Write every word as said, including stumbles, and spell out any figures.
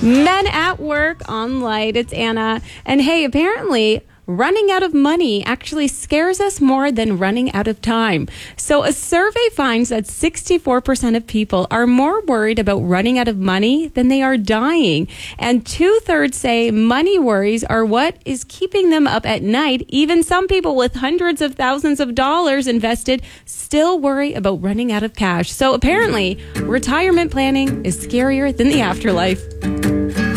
Men at Work on Light. It's Anna. And hey, apparently running out of money actually scares us more than running out of time. So a survey finds that sixty-four percent of people are more worried about running out of money than they are dying. And two-thirds say money worries are what is keeping them up at night. Even some people with hundreds of thousands of dollars invested still worry about running out of cash. So apparently, retirement planning is scarier than the afterlife.